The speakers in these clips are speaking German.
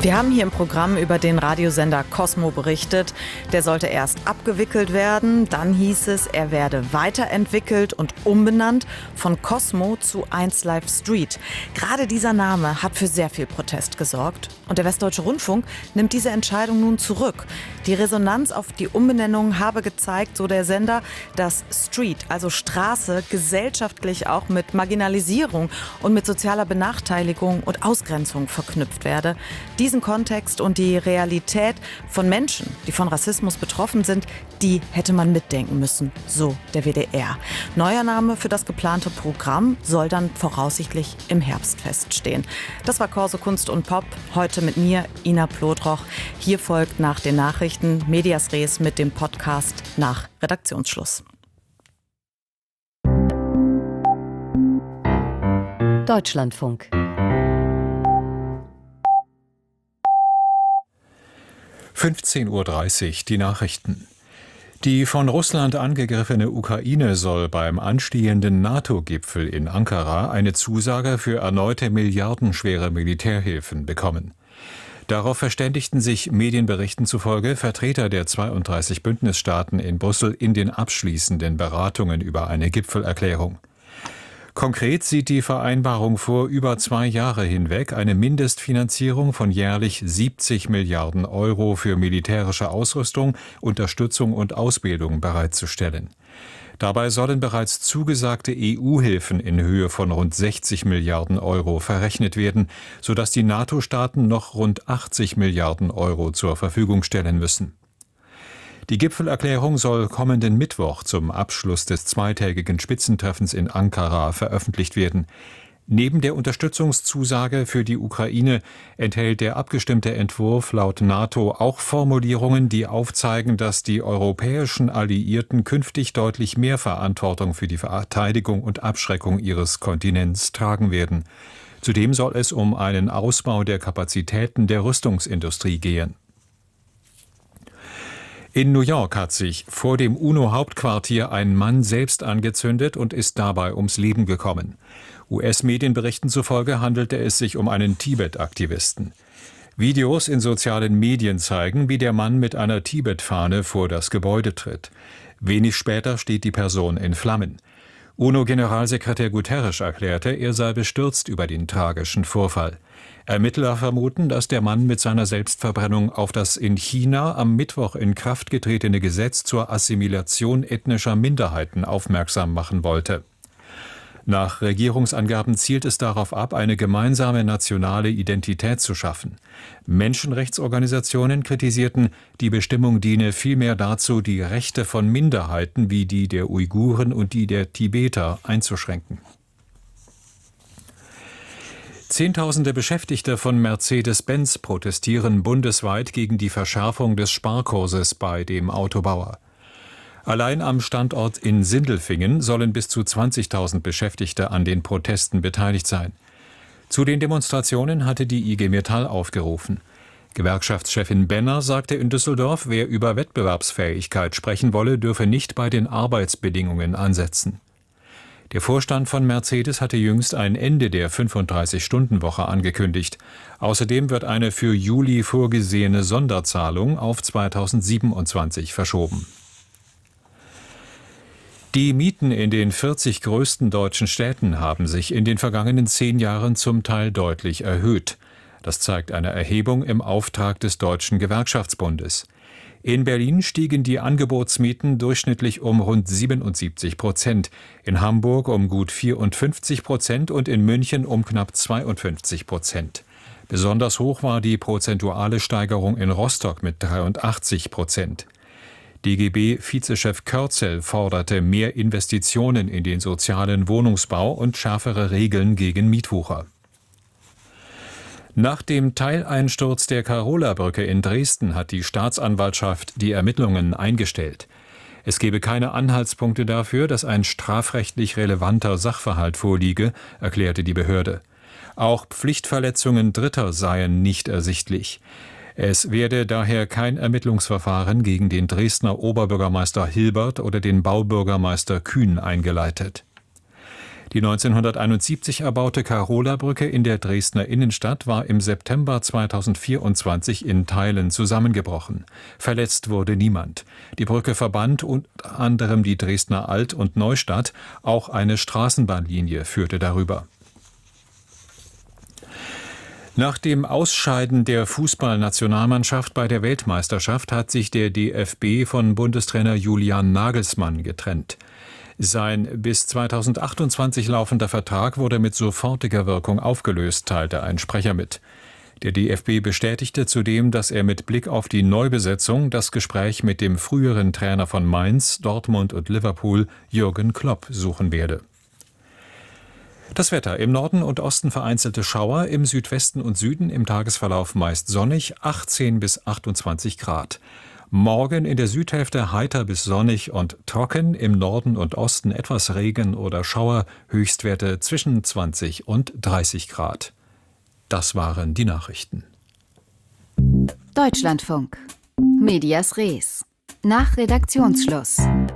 Wir haben hier im Programm über den Radiosender Cosmo berichtet. Der sollte erst abgewickelt werden, dann hieß es, er werde weiterentwickelt und umbenannt von Cosmo zu 1Live Street. Gerade dieser Name hat für sehr viel Protest gesorgt. Und der Westdeutsche Rundfunk nimmt diese Entscheidung nun zurück. Die Resonanz auf die Umbenennung habe gezeigt, so der Sender, dass Street, also Straße, gesellschaftlich auch mit Marginalisierung und mit sozialer Benachteiligung und Ausgrenzung verknüpft werde. Diesen Kontext und die Realität von Menschen, die von Rassismus betroffen sind, die hätte man mitdenken müssen, so der WDR. Neuer Name für das geplante Programm soll dann voraussichtlich im Herbst feststehen. Das war Corso Kunst und Pop, heute mit mir, Ina Plodroch. Hier folgt nach den Nachrichten Medias Res mit dem Podcast nach Redaktionsschluss. Deutschlandfunk. (15:30 Uhr) die Nachrichten. Die von Russland angegriffene Ukraine soll beim anstehenden NATO-Gipfel in Ankara eine Zusage für erneute milliardenschwere Militärhilfen bekommen. Darauf verständigten sich Medienberichten zufolge Vertreter der 32 Bündnisstaaten in Brüssel in den abschließenden Beratungen über eine Gipfelerklärung. Konkret sieht die Vereinbarung vor, über 2 Jahre hinweg eine Mindestfinanzierung von jährlich 70 Milliarden Euro für militärische Ausrüstung, Unterstützung und Ausbildung bereitzustellen. Dabei sollen bereits zugesagte EU-Hilfen in Höhe von rund 60 Milliarden Euro verrechnet werden, sodass die NATO-Staaten noch rund 80 Milliarden Euro zur Verfügung stellen müssen. Die Gipfelerklärung soll kommenden Mittwoch zum Abschluss des zweitägigen Spitzentreffens in Ankara veröffentlicht werden. Neben der Unterstützungszusage für die Ukraine enthält der abgestimmte Entwurf laut NATO auch Formulierungen, die aufzeigen, dass die europäischen Alliierten künftig deutlich mehr Verantwortung für die Verteidigung und Abschreckung ihres Kontinents tragen werden. Zudem soll es um einen Ausbau der Kapazitäten der Rüstungsindustrie gehen. In New York hat sich vor dem UNO-Hauptquartier ein Mann selbst angezündet und ist dabei ums Leben gekommen. US-Medienberichten zufolge handelte es sich um einen Tibet-Aktivisten. Videos in sozialen Medien zeigen, wie der Mann mit einer Tibet-Fahne vor das Gebäude tritt. Wenig später steht die Person in Flammen. UNO-Generalsekretär Guterres erklärte, er sei bestürzt über den tragischen Vorfall. Ermittler vermuten, dass der Mann mit seiner Selbstverbrennung auf das in China am Mittwoch in Kraft getretene Gesetz zur Assimilation ethnischer Minderheiten aufmerksam machen wollte. Nach Regierungsangaben zielt es darauf ab, eine gemeinsame nationale Identität zu schaffen. Menschenrechtsorganisationen kritisierten, die Bestimmung diene vielmehr dazu, die Rechte von Minderheiten wie die der Uiguren und die der Tibeter einzuschränken. Zehntausende Beschäftigte von Mercedes-Benz protestieren bundesweit gegen die Verschärfung des Sparkurses bei dem Autobauer. Allein am Standort in Sindelfingen sollen bis zu 20.000 Beschäftigte an den Protesten beteiligt sein. Zu den Demonstrationen hatte die IG Metall aufgerufen. Gewerkschaftschefin Benner sagte in Düsseldorf, wer über Wettbewerbsfähigkeit sprechen wolle, dürfe nicht bei den Arbeitsbedingungen ansetzen. Der Vorstand von Mercedes hatte jüngst ein Ende der 35-Stunden-Woche angekündigt. Außerdem wird eine für Juli vorgesehene Sonderzahlung auf 2027 verschoben. Die Mieten in den 40 größten deutschen Städten haben sich in den vergangenen 10 Jahren zum Teil deutlich erhöht. Das zeigt eine Erhebung im Auftrag des Deutschen Gewerkschaftsbundes. In Berlin stiegen die Angebotsmieten durchschnittlich um rund 77%, in Hamburg um gut 54% und in München um knapp 52%. Besonders hoch war die prozentuale Steigerung in Rostock mit 83%. DGB-Vizechef Körzel forderte mehr Investitionen in den sozialen Wohnungsbau und schärfere Regeln gegen Mietwucher. Nach dem Teileinsturz der Karola-Brücke in Dresden hat die Staatsanwaltschaft die Ermittlungen eingestellt. Es gebe keine Anhaltspunkte dafür, dass ein strafrechtlich relevanter Sachverhalt vorliege, erklärte die Behörde. Auch Pflichtverletzungen Dritter seien nicht ersichtlich. Es werde daher kein Ermittlungsverfahren gegen den Dresdner Oberbürgermeister Hilbert oder den Baubürgermeister Kühn eingeleitet. Die 1971 erbaute Karola-Brücke in der Dresdner Innenstadt war im September 2024 in Teilen zusammengebrochen. Verletzt wurde niemand. Die Brücke verband unter anderem die Dresdner Alt- und Neustadt. Auch eine Straßenbahnlinie führte darüber. Nach dem Ausscheiden der Fußballnationalmannschaft bei der Weltmeisterschaft hat sich der DFB von Bundestrainer Julian Nagelsmann getrennt. Sein bis 2028 laufender Vertrag wurde mit sofortiger Wirkung aufgelöst, teilte ein Sprecher mit. Der DFB bestätigte zudem, dass er mit Blick auf die Neubesetzung das Gespräch mit dem früheren Trainer von Mainz, Dortmund und Liverpool, Jürgen Klopp, suchen werde. Das Wetter: im Norden und Osten vereinzelte Schauer, im Südwesten und Süden im Tagesverlauf meist sonnig, 18 bis 28 Grad. Morgen in der Südhälfte heiter bis sonnig und trocken, im Norden und Osten etwas Regen oder Schauer, Höchstwerte zwischen 20 und 30 Grad. Das waren die Nachrichten. Deutschlandfunk. Medias Res. Nach Redaktionsschluss.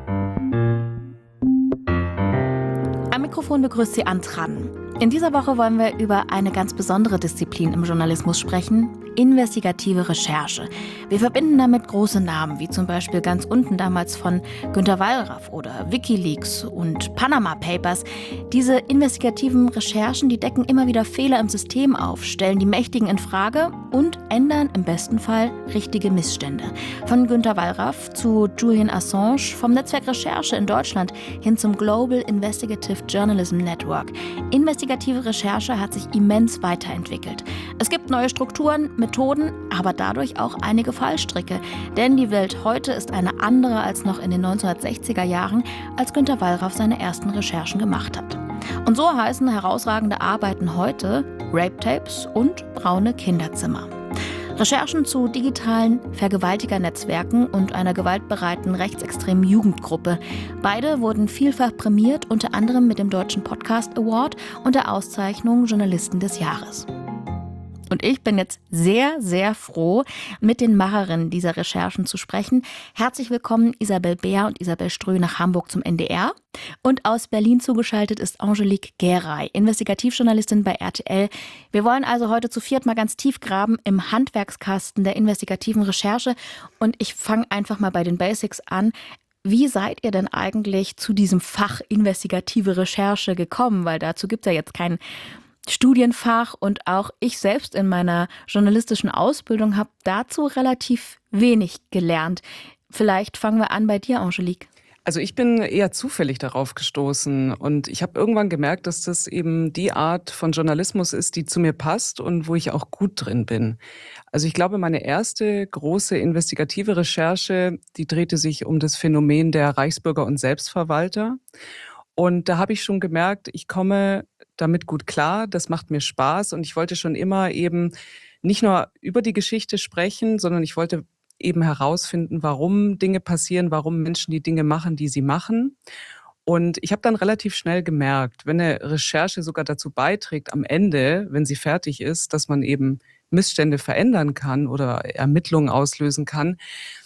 Am Mikrofon begrüßt Sie Ann Tran. In dieser Woche wollen wir über eine ganz besondere Disziplin im Journalismus sprechen: investigative Recherche. Wir verbinden damit große Namen, wie zum Beispiel ganz unten damals von Günter Wallraff oder WikiLeaks und Panama Papers. Diese investigativen Recherchen, die decken immer wieder Fehler im System auf, stellen die Mächtigen in Frage und ändern im besten Fall richtige Missstände. Von Günter Wallraff zu Julian Assange, vom Netzwerk Recherche in Deutschland hin zum Global Investigative Journalism Network. Investigative Recherche hat sich immens weiterentwickelt. Es gibt neue Strukturen, Methoden, aber dadurch auch einige Fallstricke. Denn die Welt heute ist eine andere als noch in den 1960er Jahren, als Günter Wallraff seine ersten Recherchen gemacht hat. Und so heißen herausragende Arbeiten heute Rape-Tapes und braune Kinderzimmer. Recherchen zu digitalen Vergewaltigernetzwerken und einer gewaltbereiten rechtsextremen Jugendgruppe. Beide wurden vielfach prämiert, unter anderem mit dem Deutschen Podcast Award und der Auszeichnung Journalisten des Jahres. Und ich bin jetzt sehr, sehr froh, mit den Macherinnen dieser Recherchen zu sprechen. Herzlich willkommen Isabel Beer und Isabel Strö nach Hamburg zum NDR. Und aus Berlin zugeschaltet ist Angelique Garay, Investigativjournalistin bei RTL. Wir wollen also heute zu viert mal ganz tief graben im Handwerkskasten der investigativen Recherche. Und ich fange einfach mal bei den Basics an. Wie seid ihr denn eigentlich zu diesem Fach investigative Recherche gekommen? Weil dazu gibt es ja jetzt kein Studienfach und auch ich selbst in meiner journalistischen Ausbildung habe dazu relativ wenig gelernt. Vielleicht fangen wir an bei dir, Angelique. Also ich bin eher zufällig darauf gestoßen und ich habe irgendwann gemerkt, dass das eben die Art von Journalismus ist, die zu mir passt und wo ich auch gut drin bin. Also ich glaube, meine erste große investigative Recherche, die drehte sich um das Phänomen der Reichsbürger und Selbstverwalter. Und da habe ich schon gemerkt, ich komme damit gut klar, das macht mir Spaß und ich wollte schon immer eben nicht nur über die Geschichte sprechen, sondern ich wollte eben herausfinden, warum Dinge passieren, warum Menschen die Dinge machen, die sie machen. Und ich habe dann relativ schnell gemerkt, wenn eine Recherche sogar dazu beiträgt, am Ende, wenn sie fertig ist, dass man eben Missstände verändern kann oder Ermittlungen auslösen kann,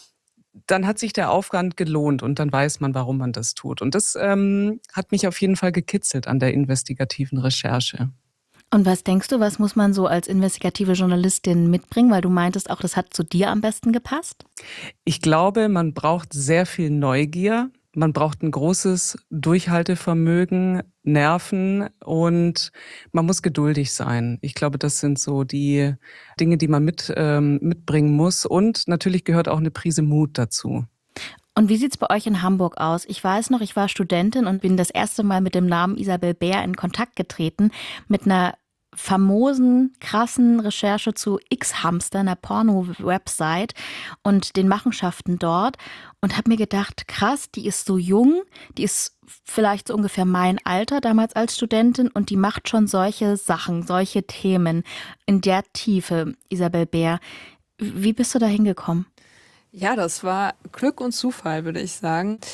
dann hat sich der Aufwand gelohnt und dann weiß man, warum man das tut. Und das hat mich auf jeden Fall gekitzelt an der investigativen Recherche. Und was denkst du, was muss man so als investigative Journalistin mitbringen? Weil du meintest auch, das hat zu dir am besten gepasst. Ich glaube, man braucht sehr viel Neugier. Man braucht ein großes Durchhaltevermögen, Nerven und man muss geduldig sein. Ich glaube, das sind so die Dinge, die man mitbringen muss. Und natürlich gehört auch eine Prise Mut dazu. Und wie sieht's bei euch in Hamburg aus? Ich weiß noch, ich war Studentin und bin das erste Mal mit dem Namen Isabel Beer in Kontakt getreten, mit einer famosen, krassen Recherche zu X-Hamster, einer Porno-Website und den Machenschaften dort und habe mir gedacht, krass, die ist so jung, die ist vielleicht so ungefähr mein Alter damals als Studentin und die macht schon solche Sachen, solche Themen in der Tiefe, Isabel Beer. Wie bist du da hingekommen? Ja, das war Glück und Zufall, würde ich sagen.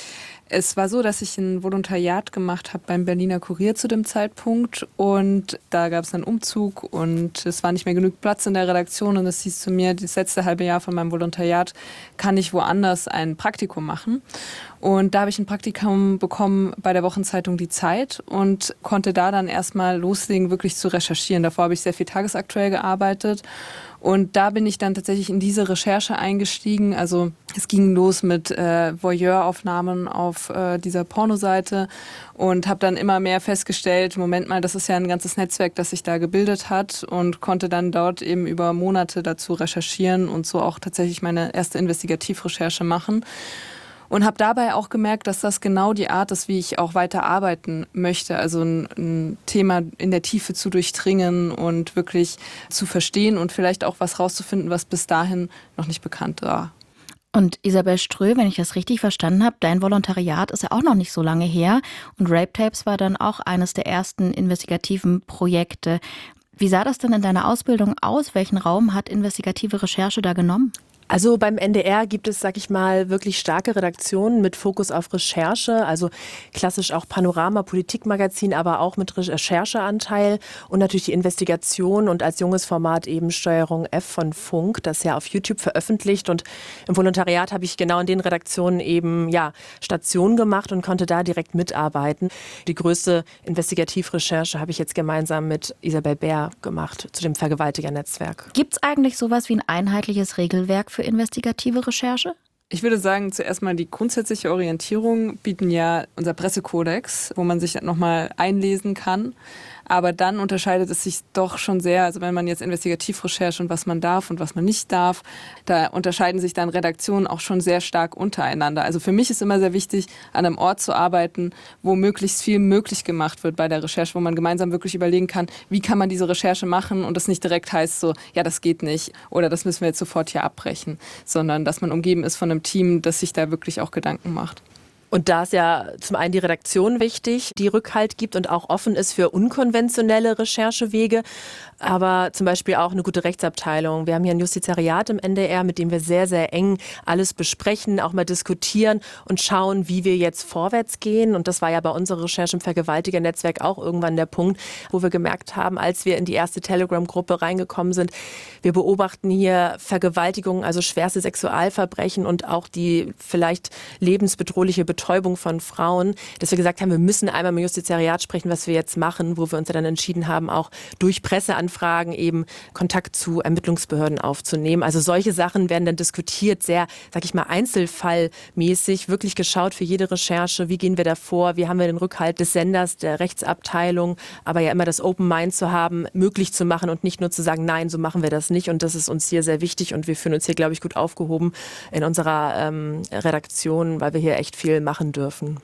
Es war so, dass ich ein Volontariat gemacht habe beim Berliner Kurier zu dem Zeitpunkt und da gab es einen Umzug und es war nicht mehr genug Platz in der Redaktion und es hieß zu mir, das letzte halbe Jahr von meinem Volontariat kann ich woanders ein Praktikum machen. Und da habe ich ein Praktikum bekommen bei der Wochenzeitung Die Zeit und konnte da dann erstmal loslegen, wirklich zu recherchieren. Davor habe ich sehr viel tagesaktuell gearbeitet. Und da bin ich dann tatsächlich in diese Recherche eingestiegen. Also es ging los mit Voyeuraufnahmen auf dieser Pornoseite und habe dann immer mehr festgestellt, Moment mal, das ist ja ein ganzes Netzwerk, das sich da gebildet hat und konnte dann dort eben über Monate dazu recherchieren und so auch tatsächlich meine erste Investigativrecherche machen. Und habe dabei auch gemerkt, dass das genau die Art ist, wie ich auch weiter arbeiten möchte. Also ein Thema in der Tiefe zu durchdringen und wirklich zu verstehen und vielleicht auch was rauszufinden, was bis dahin noch nicht bekannt war. Und Isabel Ströh, wenn ich das richtig verstanden habe, dein Volontariat ist ja auch noch nicht so lange her. Und Rape Tapes war dann auch eines der ersten investigativen Projekte. Wie sah das denn in deiner Ausbildung aus? Welchen Raum hat investigative Recherche da genommen? Also beim NDR gibt es, sag ich mal, wirklich starke Redaktionen mit Fokus auf Recherche, also klassisch auch Panorama, Politikmagazin, aber auch mit Rechercheanteil und natürlich die Investigation und als junges Format eben Steuerung F von Funk, das ja auf YouTube veröffentlicht. Und im Volontariat habe ich genau in den Redaktionen eben Station gemacht und konnte da direkt mitarbeiten. Die größte Investigativrecherche habe ich jetzt gemeinsam mit Isabel Bär gemacht zu dem Vergewaltigernetzwerk. Gibt es eigentlich sowas wie ein einheitliches Regelwerk für investigative Recherche? Ich würde sagen, zuerst mal die grundsätzliche Orientierung bieten ja unser Pressekodex, wo man sich nochmal einlesen kann. Aber dann unterscheidet es sich doch schon sehr, also wenn man jetzt Investigativrecherche und was man darf und was man nicht darf, da unterscheiden sich dann Redaktionen auch schon sehr stark untereinander. Also für mich ist immer sehr wichtig, an einem Ort zu arbeiten, wo möglichst viel möglich gemacht wird bei der Recherche, wo man gemeinsam wirklich überlegen kann, wie kann man diese Recherche machen und das nicht direkt heißt so, ja, das geht nicht oder das müssen wir jetzt sofort hier abbrechen, sondern dass man umgeben ist von einem Team, das sich da wirklich auch Gedanken macht. Und da ist ja zum einen die Redaktion wichtig, die Rückhalt gibt und auch offen ist für unkonventionelle Recherchewege, aber zum Beispiel auch eine gute Rechtsabteilung. Wir haben hier ein Justizariat im NDR, mit dem wir sehr, sehr eng alles besprechen, auch mal diskutieren und schauen, wie wir jetzt vorwärts gehen. Und das war ja bei unserer Recherche im Vergewaltigernetzwerk auch irgendwann der Punkt, wo wir gemerkt haben, als wir in die erste Telegram-Gruppe reingekommen sind, wir beobachten hier Vergewaltigungen, also schwerste Sexualverbrechen und auch die vielleicht lebensbedrohliche Betäubung von Frauen, dass wir gesagt haben, wir müssen einmal im Justizariat sprechen, was wir jetzt machen, wo wir uns ja dann entschieden haben, auch durch Presseanfragen eben Kontakt zu Ermittlungsbehörden aufzunehmen. Also solche Sachen werden dann diskutiert, sehr, sag ich mal, einzelfallmäßig, wirklich geschaut für jede Recherche, wie gehen wir da vor, wie haben wir den Rückhalt des Senders, der Rechtsabteilung, aber ja immer das Open Mind zu haben, möglich zu machen und nicht nur zu sagen, nein, so machen wir das nicht. Und das ist uns hier sehr wichtig und wir fühlen uns hier, glaube ich, gut aufgehoben in unserer Redaktion, weil wir hier echt viel machen dürfen.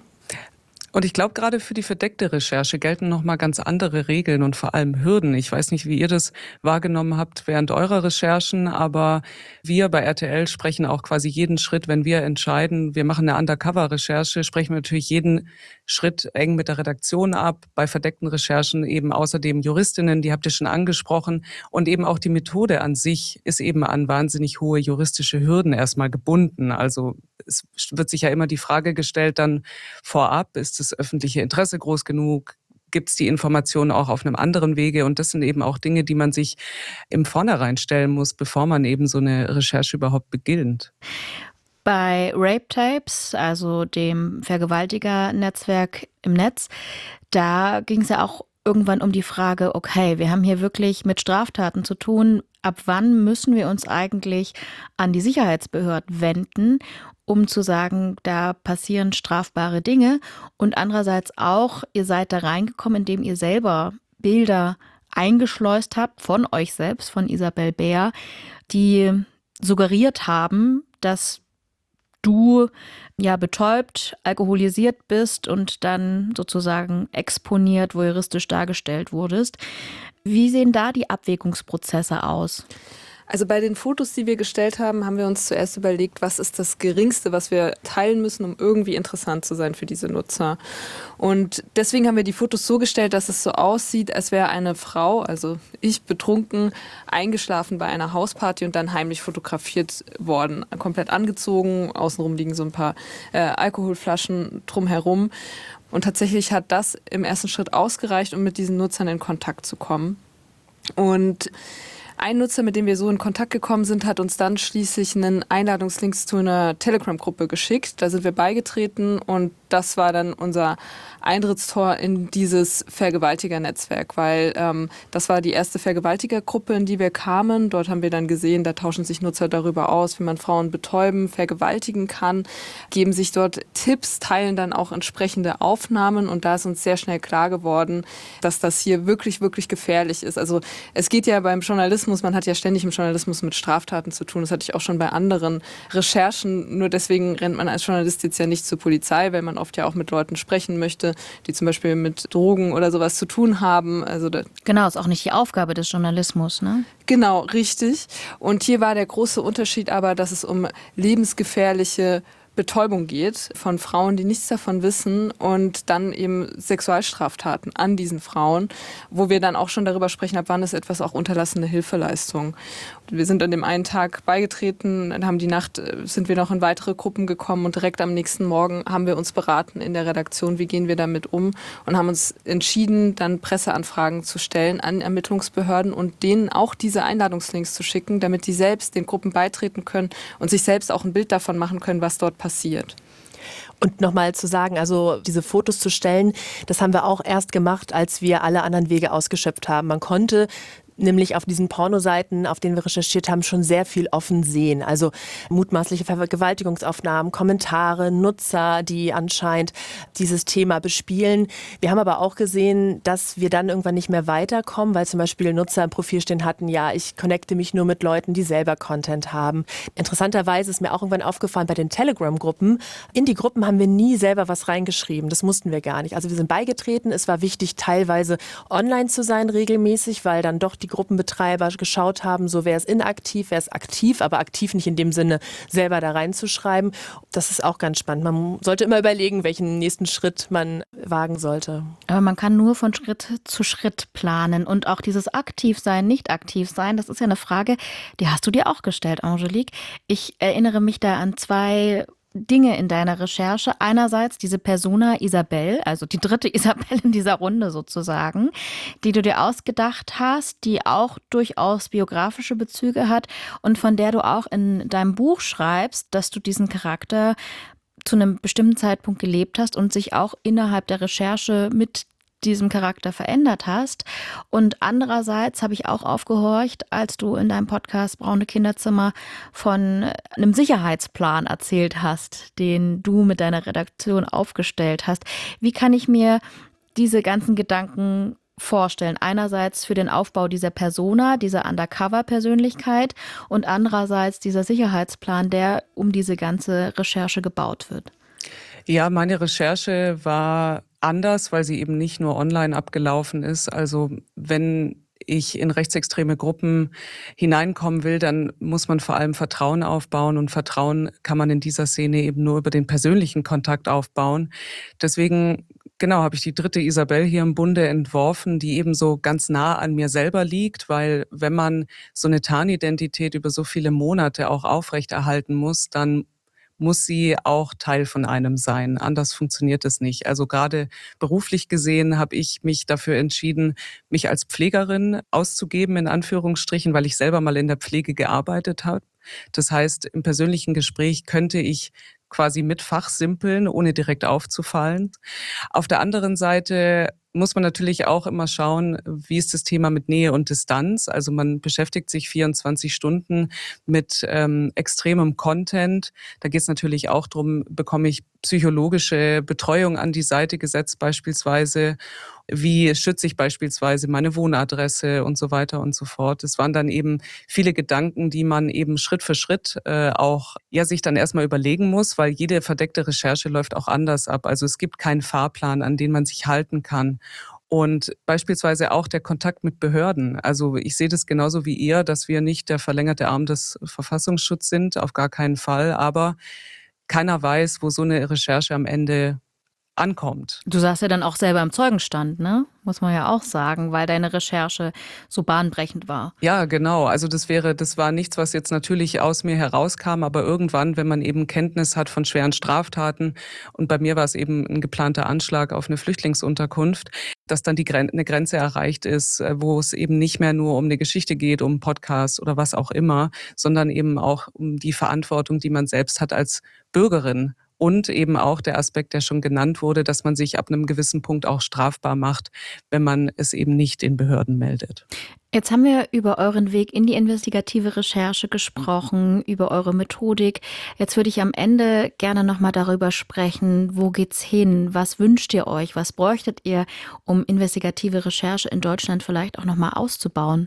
Und ich glaube, gerade für die verdeckte Recherche gelten nochmal ganz andere Regeln und vor allem Hürden. Ich weiß nicht, wie ihr das wahrgenommen habt während eurer Recherchen, aber wir bei RTL sprechen auch quasi jeden Schritt, wenn wir entscheiden, wir machen eine Undercover-Recherche, sprechen wir natürlich jeden Schritt eng mit der Redaktion ab. Bei verdeckten Recherchen eben außerdem Juristinnen, die habt ihr schon angesprochen. Und eben auch die Methode an sich ist eben an wahnsinnig hohe juristische Hürden erstmal gebunden. Also es wird sich ja immer die Frage gestellt dann vorab, ist das öffentliche Interesse groß genug? Gibt es die Informationen auch auf einem anderen Wege? Und das sind eben auch Dinge, die man sich im Vornherein stellen muss, bevor man eben so eine Recherche überhaupt beginnt. Bei Rape Tapes, also dem Vergewaltigernetzwerk im Netz, da ging es ja auch irgendwann um die Frage, okay, wir haben hier wirklich mit Straftaten zu tun. Ab wann müssen wir uns eigentlich an die Sicherheitsbehörden wenden, um zu sagen, da passieren strafbare Dinge? Und andererseits auch, ihr seid da reingekommen, indem ihr selber Bilder eingeschleust habt von euch selbst, von Isabel Bär, die suggeriert haben, dass du ja betäubt, alkoholisiert bist und dann sozusagen exponiert, voyeuristisch dargestellt wurdest. Wie sehen da die Abwägungsprozesse aus? Also bei den Fotos, die wir gestellt haben, haben wir uns zuerst überlegt, was ist das Geringste, was wir teilen müssen, um irgendwie interessant zu sein für diese Nutzer. Und deswegen haben wir die Fotos so gestellt, dass es so aussieht, als wäre eine Frau, also ich, betrunken, eingeschlafen bei einer Hausparty und dann heimlich fotografiert worden. Komplett angezogen, außenrum liegen so ein paar Alkoholflaschen drumherum. Und tatsächlich hat das im ersten Schritt ausgereicht, um mit diesen Nutzern in Kontakt zu kommen. Und ein Nutzer, mit dem wir so in Kontakt gekommen sind, hat uns dann schließlich einen Einladungslink zu einer Telegram-Gruppe geschickt. Da sind wir beigetreten und das war dann unser Eintrittstor in dieses Vergewaltiger-Netzwerk, weil das war die erste Vergewaltigergruppe, in die wir kamen. Dort haben wir dann gesehen, da tauschen sich Nutzer darüber aus, wie man Frauen betäuben, vergewaltigen kann, geben sich dort Tipps, teilen dann auch entsprechende Aufnahmen und da ist uns sehr schnell klar geworden, dass das hier wirklich, wirklich gefährlich ist. Also es geht ja beim Journalismus, man hat ja ständig im Journalismus mit Straftaten zu tun, das hatte ich auch schon bei anderen Recherchen, nur deswegen rennt man als Journalist jetzt ja nicht zur Polizei, weil man oft ja auch mit Leuten sprechen möchte, die zum Beispiel mit Drogen oder sowas zu tun haben. Also genau, ist auch nicht die Aufgabe des Journalismus, ne? Genau, richtig. Und hier war der große Unterschied aber, dass es um lebensgefährliche Betäubung geht von Frauen, die nichts davon wissen und dann eben Sexualstraftaten an diesen Frauen, wo wir dann auch schon darüber sprechen, ab wann ist etwas auch unterlassene Hilfeleistung. Wir sind an dem einen Tag beigetreten, dann haben die Nacht, sind wir noch in weitere Gruppen gekommen und direkt am nächsten Morgen haben wir uns beraten in der Redaktion, wie gehen wir damit um und haben uns entschieden, dann Presseanfragen zu stellen an Ermittlungsbehörden und denen auch diese Einladungslinks zu schicken, damit die selbst den Gruppen beitreten können und sich selbst auch ein Bild davon machen können, was dort passiert. Und nochmal zu sagen, also diese Fotos zu stellen, das haben wir auch erst gemacht, als wir alle anderen Wege ausgeschöpft haben. Man konnte nämlich auf diesen Pornoseiten, auf denen wir recherchiert haben, schon sehr viel offen sehen. Also mutmaßliche Vergewaltigungsaufnahmen, Kommentare, Nutzer, die anscheinend dieses Thema bespielen. Wir haben aber auch gesehen, dass wir dann irgendwann nicht mehr weiterkommen, weil zum Beispiel Nutzer im Profil stehen hatten, ja, ich connecte mich nur mit Leuten, die selber Content haben. Interessanterweise ist mir auch irgendwann aufgefallen bei den Telegram-Gruppen, in die Gruppen haben wir nie selber was reingeschrieben. Das mussten wir gar nicht. Also wir sind beigetreten. Es war wichtig, teilweise online zu sein regelmäßig, weil dann doch die Gruppenbetreiber geschaut haben, so wer ist inaktiv, wer ist aktiv, aber aktiv nicht in dem Sinne, selber da reinzuschreiben. Das ist auch ganz spannend. Man sollte immer überlegen, welchen nächsten Schritt man wagen sollte. Aber man kann nur von Schritt zu Schritt planen und auch dieses Aktivsein, nicht aktiv sein, das ist ja eine Frage, die hast du dir auch gestellt, Angelique. Ich erinnere mich da an zwei Dinge in deiner Recherche. Einerseits diese Persona Isabel, also die dritte Isabel in dieser Runde sozusagen, die du dir ausgedacht hast, die auch durchaus biografische Bezüge hat und von der du auch in deinem Buch schreibst, dass du diesen Charakter zu einem bestimmten Zeitpunkt gelebt hast und sich auch innerhalb der Recherche mit diesem Charakter verändert hast. Und andererseits habe ich auch aufgehorcht, als du in deinem Podcast Braune Kinderzimmer von einem Sicherheitsplan erzählt hast, den du mit deiner Redaktion aufgestellt hast. Wie kann ich mir diese ganzen Gedanken vorstellen? Einerseits für den Aufbau dieser Persona, dieser Undercover-Persönlichkeit und andererseits dieser Sicherheitsplan, der um diese ganze Recherche gebaut wird. Ja, meine Recherche war anders, weil sie eben nicht nur online abgelaufen ist. Also wenn ich in rechtsextreme Gruppen hineinkommen will, dann muss man vor allem Vertrauen aufbauen und Vertrauen kann man in dieser Szene eben nur über den persönlichen Kontakt aufbauen. Deswegen habe ich die dritte Isabel hier im Bunde entworfen, die eben so ganz nah an mir selber liegt, weil wenn man so eine Tarnidentität über so viele Monate auch aufrechterhalten muss, dann muss sie auch Teil von einem sein. Anders funktioniert es nicht. Also gerade beruflich gesehen habe ich mich dafür entschieden, mich als Pflegerin auszugeben, in Anführungsstrichen, weil ich selber mal in der Pflege gearbeitet habe. Das heißt, im persönlichen Gespräch könnte ich quasi mit fachsimpeln, ohne direkt aufzufallen. Auf der anderen Seite muss man natürlich auch immer schauen, wie ist das Thema mit Nähe und Distanz. Also man beschäftigt sich 24 Stunden mit extremem Content. Da geht es natürlich auch darum, bekomme ich psychologische Betreuung an die Seite gesetzt beispielsweise. Wie schütze ich beispielsweise meine Wohnadresse und so weiter und so fort. Es waren dann eben viele Gedanken, die man eben Schritt für Schritt auch sich dann erstmal überlegen muss, weil jede verdeckte Recherche läuft auch anders ab. Also es gibt keinen Fahrplan, an den man sich halten kann. Und beispielsweise auch der Kontakt mit Behörden. Also ich sehe das genauso wie ihr, dass wir nicht der verlängerte Arm des Verfassungsschutzes sind, auf gar keinen Fall. Aber keiner weiß, wo so eine Recherche am Ende ankommt. Du saßt ja dann auch selber im Zeugenstand, ne? Muss man ja auch sagen, weil deine Recherche so bahnbrechend war. Ja, genau. Also das war nichts, was jetzt natürlich aus mir herauskam, aber irgendwann, wenn man eben Kenntnis hat von schweren Straftaten, und bei mir war es eben ein geplanter Anschlag auf eine Flüchtlingsunterkunft, dass dann eine Grenze erreicht ist, wo es eben nicht mehr nur um eine Geschichte geht, um einen Podcast oder was auch immer, sondern eben auch um die Verantwortung, die man selbst hat als Bürgerin. Und eben auch der Aspekt, der schon genannt wurde, dass man sich ab einem gewissen Punkt auch strafbar macht, wenn man es eben nicht den Behörden meldet. Jetzt haben wir über euren Weg in die investigative Recherche gesprochen, über eure Methodik. Jetzt würde ich am Ende gerne nochmal darüber sprechen, wo geht's hin? Was wünscht ihr euch? Was bräuchtet ihr, um investigative Recherche in Deutschland vielleicht auch nochmal auszubauen?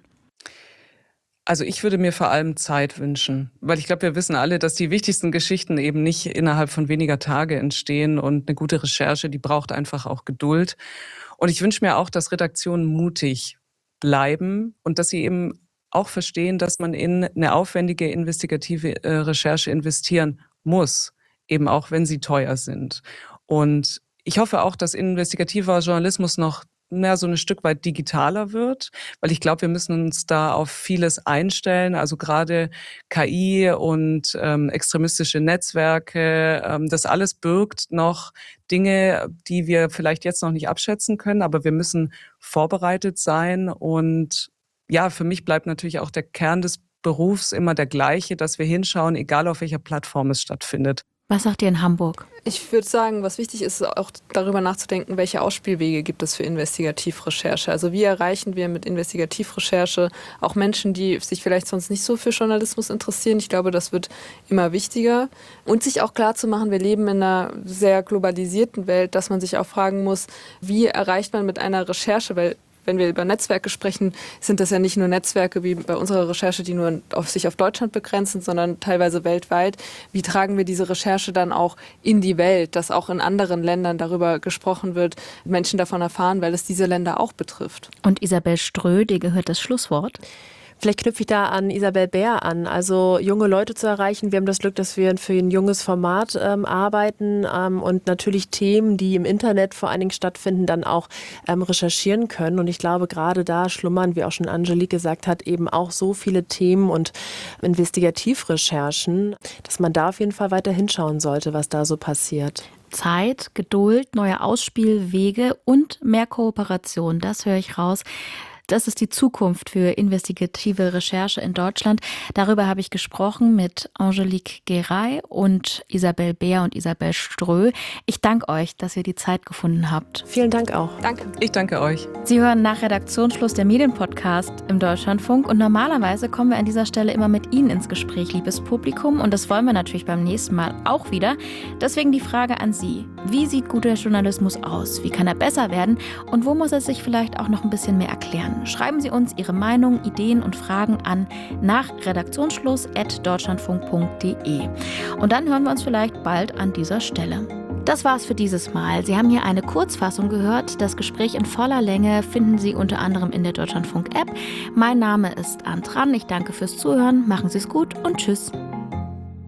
Also ich würde mir vor allem Zeit wünschen, weil ich glaube, wir wissen alle, dass die wichtigsten Geschichten eben nicht innerhalb von weniger Tage entstehen, und eine gute Recherche, die braucht einfach auch Geduld. Und ich wünsche mir auch, dass Redaktionen mutig bleiben und dass sie eben auch verstehen, dass man in eine aufwendige investigative Recherche investieren muss, eben auch wenn sie teuer sind. Und ich hoffe auch, dass investigativer Journalismus noch so ein Stück weit digitaler wird, weil ich glaube, wir müssen uns da auf vieles einstellen. Also gerade KI und extremistische Netzwerke, das alles birgt noch Dinge, die wir vielleicht jetzt noch nicht abschätzen können, aber wir müssen vorbereitet sein. Und ja, für mich bleibt natürlich auch der Kern des Berufs immer der gleiche, dass wir hinschauen, egal auf welcher Plattform es stattfindet. Was sagt ihr in Hamburg? Ich würde sagen, was wichtig ist, auch darüber nachzudenken, welche Ausspielwege gibt es für Investigativrecherche. Also wie erreichen wir mit Investigativrecherche auch Menschen, die sich vielleicht sonst nicht so für Journalismus interessieren. Ich glaube, das wird immer wichtiger. Und sich auch klar zu machen, wir leben in einer sehr globalisierten Welt, dass man sich auch fragen muss, wie erreicht man mit einer Recherche, weil wenn wir über Netzwerke sprechen, sind das ja nicht nur Netzwerke wie bei unserer Recherche, die nur sich auf Deutschland begrenzen, sondern teilweise weltweit. Wie tragen wir diese Recherche dann auch in die Welt, dass auch in anderen Ländern darüber gesprochen wird, Menschen davon erfahren, weil es diese Länder auch betrifft. Und Isabel Ströh, dir gehört das Schlusswort. Vielleicht knüpfe ich da an Isabel Bär an, also junge Leute zu erreichen. Wir haben das Glück, dass wir für ein junges Format arbeiten und natürlich Themen, die im Internet vor allen Dingen stattfinden, dann auch recherchieren können. Und ich glaube, gerade da schlummern, wie auch schon Angelique gesagt hat, eben auch so viele Themen und Investigativrecherchen, dass man da auf jeden Fall weiter hinschauen sollte, was da so passiert. Zeit, Geduld, neue Ausspielwege und mehr Kooperation, das höre ich raus. Das ist die Zukunft für investigative Recherche in Deutschland. Darüber habe ich gesprochen mit Angelique Garay und Isabel Bär und Isabel Ströh. Ich danke euch, dass ihr die Zeit gefunden habt. Vielen Dank auch. Danke. Ich danke euch. Sie hören nach Redaktionsschluss der Medienpodcast im Deutschlandfunk und normalerweise kommen wir an dieser Stelle immer mit Ihnen ins Gespräch, liebes Publikum, und das wollen wir natürlich beim nächsten Mal auch wieder. Deswegen die Frage an Sie: Wie sieht guter Journalismus aus? Wie kann er besser werden? Und wo muss er sich vielleicht auch noch ein bisschen mehr erklären? Schreiben Sie uns Ihre Meinung, Ideen und Fragen an nach redaktionsschluss@deutschlandfunk.de. Und dann hören wir uns vielleicht bald an dieser Stelle. Das war's für dieses Mal. Sie haben hier eine Kurzfassung gehört. Das Gespräch in voller Länge finden Sie unter anderem in der Deutschlandfunk-App. Mein Name ist Antran. Ich danke fürs Zuhören. Machen Sie es gut und tschüss.